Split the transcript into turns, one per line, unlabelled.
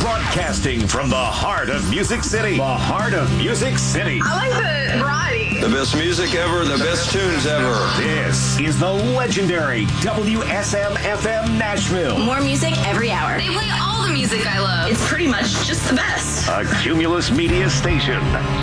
Broadcasting from the heart of Music City. The heart of Music City.
I like the variety.
The best music ever, the best tunes ever.
This is the legendary WSM-FM Nashville.
More music every hour.
They play all the music I love.
It's pretty much just the best.
A Cumulus Media station.